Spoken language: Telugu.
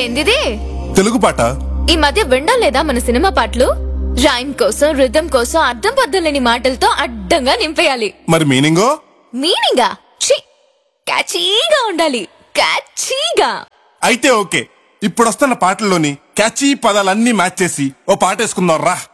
ఏందిది? తెలుగు పాట. ఈ మధ్య వినడం లేదా మన సినిమా పాటలు? రైమ్ కోసం, రిథం కోసం అర్థం పర్థం లేని మాటలతో అడ్డంగా నింపేయాలి. మరి మీనింగో? మీనింగా క్యాచీగా ఉండాలి. క్యాచీగా. అయితే ఓకే, ఇప్పుడు వస్తున్న పాటల్లోని క్యాచీ పదాలన్నీ మ్యాచ్ చేసి ఓ పాట వేసుకుందాం రా.